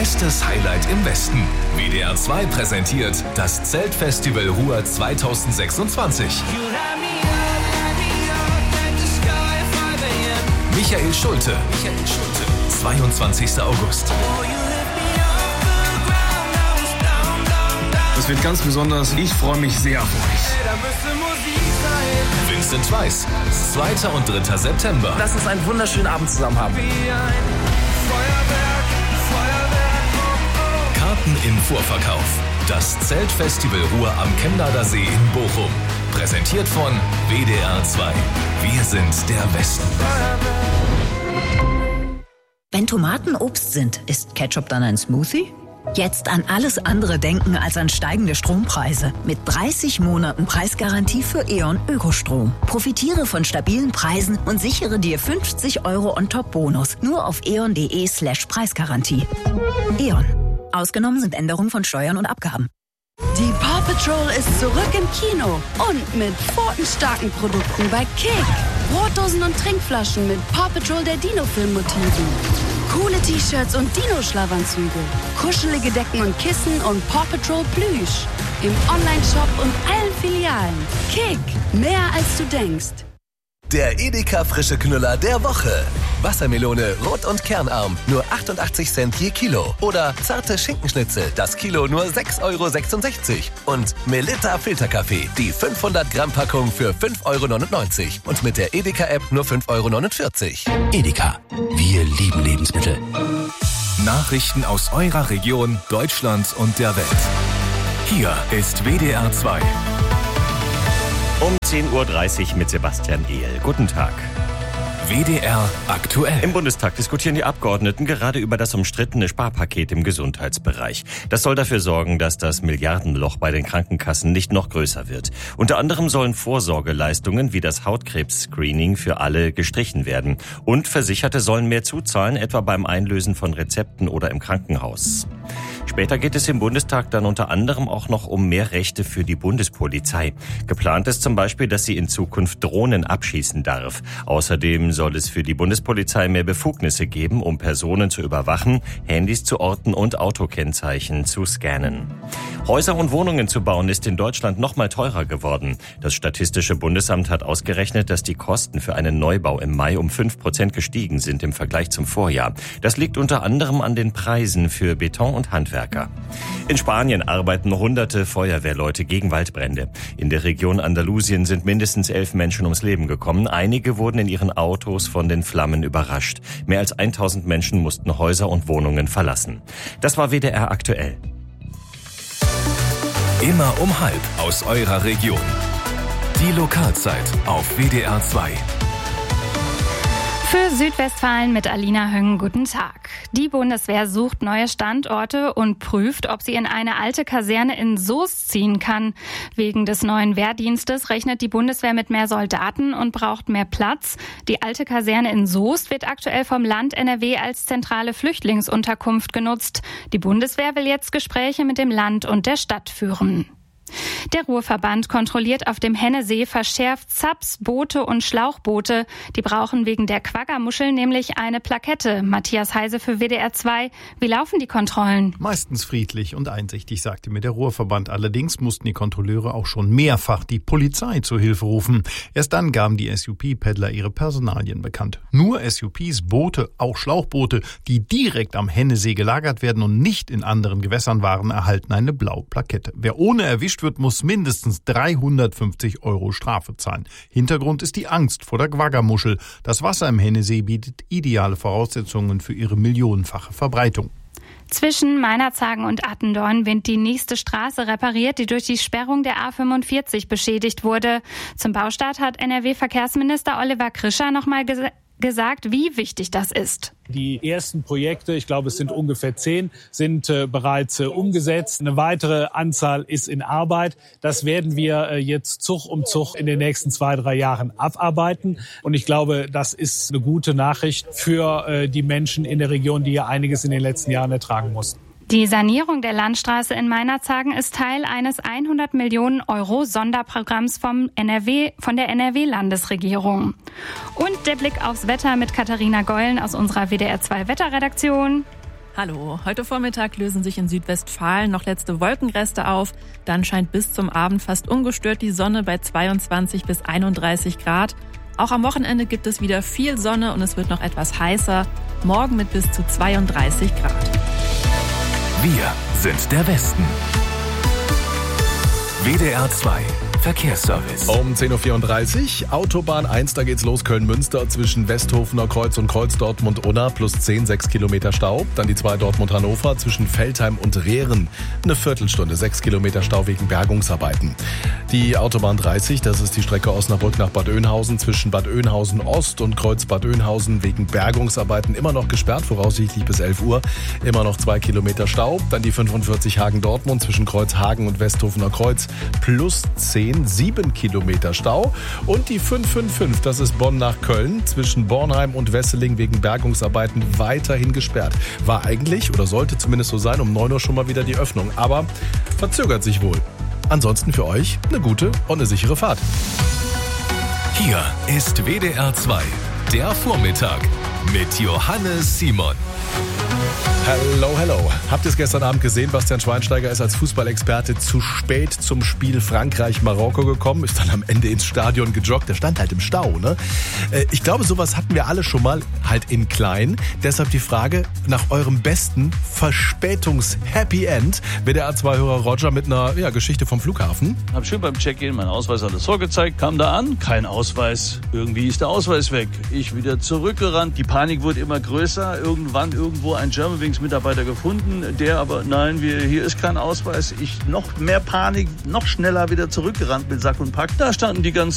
größtes Highlight im Westen. WDR 2 präsentiert das Zeltfestival Ruhr 2026. Michael Schulte. 22. August. Das wird ganz besonders. Ich freue mich sehr auf euch. Vincent Weiss. 2. und 3. September. Lass uns einen wunderschönen Abend zusammen haben. Karten im Vorverkauf. Das Zeltfestival Ruhr am Chemnader See in Bochum. Präsentiert von WDR 2. Wir sind der Westen. Wenn Tomaten Obst sind, ist Ketchup dann ein Smoothie? Jetzt an alles andere denken als an steigende Strompreise. Mit 30 Monaten Preisgarantie für E.ON Ökostrom. Profitiere von stabilen Preisen und sichere dir 50 € On-Top-Bonus. Nur auf eon.de/Preisgarantie. E.ON. Ausgenommen sind Änderungen von Steuern und Abgaben. Die Paw Patrol ist zurück im Kino und mit pfotenstarken Produkten bei Kick. Brotdosen und Trinkflaschen mit Paw Patrol der Dino-Film-Motiven. Coole T-Shirts und Dino-Schlafanzüge. Kuschelige Decken und Kissen und Paw Patrol Plüsch. Im Online-Shop und allen Filialen. Kick, mehr als du denkst. Der Edeka frische Knüller der Woche. Wassermelone rot und kernarm, nur 88 Cent je Kilo. Oder zarte Schinkenschnitzel, das Kilo nur 6,66 €. Und Melitta Filterkaffee, die 500 Gramm Packung für 5,99 € Und mit der Edeka-App nur 5,49 €. Edeka, wir lieben Lebensmittel. Nachrichten aus eurer Region, Deutschland und der Welt. Hier ist WDR 2. Um 10:30 Uhr mit Sebastian Ehl. Guten Tag. WDR aktuell. Im Bundestag diskutieren die Abgeordneten gerade über das umstrittene Sparpaket im Gesundheitsbereich. Das soll dafür sorgen, dass das Milliardenloch bei den Krankenkassen nicht noch größer wird. Unter anderem sollen Vorsorgeleistungen wie das Hautkrebs-Screening für alle gestrichen werden. Und Versicherte sollen mehr zuzahlen, etwa beim Einlösen von Rezepten oder im Krankenhaus. Später geht es im Bundestag dann unter anderem auch noch um mehr Rechte für die Bundespolizei. Geplant ist zum Beispiel, dass sie in Zukunft Drohnen abschießen darf. Außerdem soll es für die Bundespolizei mehr Befugnisse geben, um Personen zu überwachen, Handys zu orten und Autokennzeichen zu scannen. Häuser und Wohnungen zu bauen ist in Deutschland noch mal teurer geworden. Das Statistische Bundesamt hat ausgerechnet, dass die Kosten für einen Neubau im Mai um 5% gestiegen sind im Vergleich zum Vorjahr. Das liegt unter anderem an den Preisen für Beton und Handwerk. In Spanien arbeiten Hunderte Feuerwehrleute gegen Waldbrände. In der Region Andalusien sind mindestens 11 Menschen ums Leben gekommen. Einige wurden in ihren Autos von den Flammen überrascht. Mehr als 1000 Menschen mussten Häuser und Wohnungen verlassen. Das war WDR aktuell. Immer um 12:30 aus eurer Region. Die Lokalzeit auf WDR 2. Für Südwestfalen mit Alina Höng, guten Tag. Die Bundeswehr sucht neue Standorte und prüft, ob sie in eine alte Kaserne in Soest ziehen kann. Wegen des neuen Wehrdienstes rechnet die Bundeswehr mit mehr Soldaten und braucht mehr Platz. Die alte Kaserne in Soest wird aktuell vom Land NRW als zentrale Flüchtlingsunterkunft genutzt. Die Bundeswehr will jetzt Gespräche mit dem Land und der Stadt führen. Der Ruhrverband kontrolliert auf dem Hennesee verschärft Zaps, Boote und Schlauchboote. Die brauchen wegen der Quaggamuschel nämlich eine Plakette. Matthias Heise für WDR 2. Wie laufen die Kontrollen? Meistens friedlich und einsichtig, sagte mir der Ruhrverband. Allerdings mussten die Kontrolleure auch schon mehrfach die Polizei zur Hilfe rufen. Erst dann gaben die SUP-Peddler ihre Personalien bekannt. Nur SUPs, Boote, auch Schlauchboote, die direkt am Hennesee gelagert werden und nicht in anderen Gewässern waren, erhalten eine blaue Plakette. Wer ohne erwischt wird, muss mindestens 350 € Strafe zahlen. Hintergrund ist die Angst vor der Quaggamuschel. Das Wasser im Hennesee bietet ideale Voraussetzungen für ihre millionenfache Verbreitung. Zwischen Meinerzhagen und Attendorn wird die nächste Straße repariert, die durch die Sperrung der A45 beschädigt wurde. Zum Baustart hat NRW-Verkehrsminister Oliver Krischer nochmal gesagt, wie wichtig das ist. Die ersten Projekte, ich glaube es sind ungefähr 10, sind bereits umgesetzt. Eine weitere Anzahl ist in Arbeit. Das werden wir jetzt Zug um Zug in den nächsten 2-3 Jahren abarbeiten. Und ich glaube, das ist eine gute Nachricht für die Menschen in der Region, die ja einiges in den letzten Jahren ertragen mussten. Die Sanierung der Landstraße in Meinerzhagen ist Teil eines 100 Millionen € Sonderprogramms von der NRW-Landesregierung. Und der Blick aufs Wetter mit Katharina Geulen aus unserer WDR 2 Wetterredaktion. Hallo, heute Vormittag lösen sich in Südwestfalen noch letzte Wolkenreste auf. Dann scheint bis zum Abend fast ungestört die Sonne bei 22 bis 31 Grad. Auch am Wochenende gibt es wieder viel Sonne und es wird noch etwas heißer. Morgen mit bis zu 32 Grad. Wir sind der Westen. WDR 2 Verkehrsservice. Um 10.34 Uhr, Autobahn 1, da geht's los, Köln-Münster zwischen Westhofener Kreuz und Kreuz Dortmund-Unna, plus 6 Kilometer Stau. Dann die 2 Dortmund-Hannover zwischen Veltheim und Rehren, eine Viertelstunde, 6 Kilometer Stau wegen Bergungsarbeiten. Die Autobahn 30, das ist die Strecke Osnabrück nach Bad Oeynhausen zwischen Bad Oeynhausen Ost und Kreuz Bad Oeynhausen wegen Bergungsarbeiten immer noch gesperrt, voraussichtlich bis 11 Uhr, immer noch 2 Kilometer Stau. Dann die 45 Hagen-Dortmund zwischen Kreuz Hagen und Westhofener Kreuz, plus 7 Kilometer Stau. Und die 555, das ist Bonn nach Köln, zwischen Bornheim und Wesseling wegen Bergungsarbeiten weiterhin gesperrt. War eigentlich, oder sollte zumindest so sein, um 9 Uhr schon mal wieder die Öffnung, aber verzögert sich wohl. Ansonsten für euch eine gute und eine sichere Fahrt. Hier ist WDR 2, der Vormittag mit Johannes Simon. Hello, hello. Habt ihr es gestern Abend gesehen? Bastian Schweinsteiger ist als Fußballexperte zu spät zum Spiel Frankreich-Marokko gekommen, ist dann am Ende ins Stadion gejoggt. Der stand halt im Stau, ne? Ich glaube, sowas hatten wir alle schon mal, halt in klein. Deshalb die Frage nach eurem besten Verspätungs-Happy End. WDR 2-Hörer Roger mit einer Geschichte vom Flughafen. Hab schön beim Check-in meinen Ausweis alles vorgezeigt, kam da an, kein Ausweis. Irgendwie ist der Ausweis weg. Ich wieder zurückgerannt. Die Panik wurde immer größer. Irgendwo ein Germanwings-Mitarbeiter gefunden, der aber, nein, hier ist kein Ausweis. Ich noch mehr Panik, noch schneller wieder zurückgerannt mit Sack und Pack. Da standen die ganz